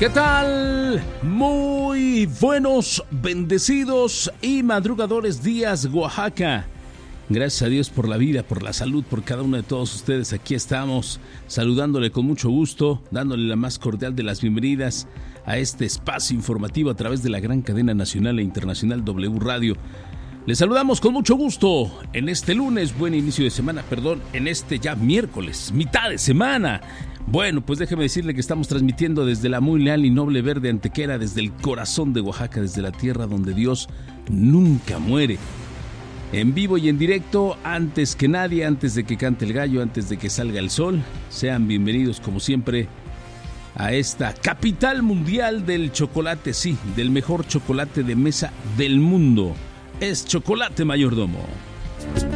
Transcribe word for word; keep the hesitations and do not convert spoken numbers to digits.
¿Qué tal? Muy buenos, bendecidos y madrugadores días, Oaxaca. Gracias a Dios por la vida, por la salud, por cada uno de todos ustedes. Aquí estamos saludándole con mucho gusto, dándole la más cordial de las bienvenidas a este espacio informativo a través de la gran cadena nacional e internacional W Radio. Les saludamos con mucho gusto en este lunes, buen inicio de semana, perdón, en este ya miércoles, mitad de semana. Bueno, pues déjeme decirle que estamos transmitiendo desde la muy leal y noble verde Antequera, desde el corazón de Oaxaca, desde la tierra donde Dios nunca muere. En vivo y en directo, antes que nadie, antes de que cante el gallo, antes de que salga el sol, sean bienvenidos como siempre a esta capital mundial del chocolate, sí, del mejor chocolate de mesa del mundo. Es Chocolate Mayordomo.